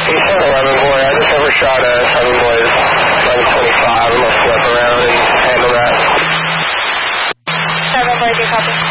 Eastern 11 boy, I just overshot a 7 boys 1125. I'm going to flip around and handle that. 7 boys, you copy?